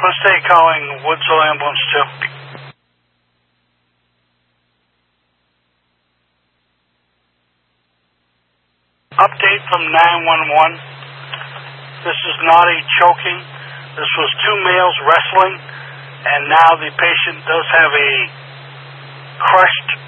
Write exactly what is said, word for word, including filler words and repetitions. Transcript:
Twin State calling Woodsville Ambulance two. Update from nine one one. This is not a choking. This was two males wrestling, and now the patient does have a crushed